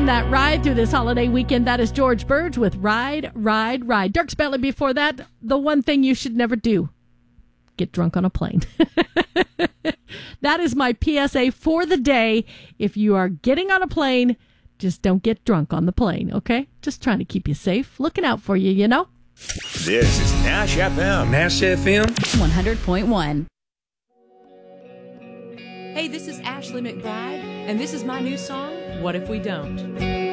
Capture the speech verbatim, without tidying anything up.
taking that ride through this holiday weekend. That is George Burge with Ride, Ride, Ride. Dirk Bentley before that, the one thing you should never do, get drunk on a plane. That is my P S A for the day. If you are getting on a plane, just don't get drunk on the plane, okay? Just trying to keep you safe. Looking out for you, you know? This is Nash F M. Nash F M. one hundred point one. Hey, this is Ashley McBride, and this is my new song, What If We Don't?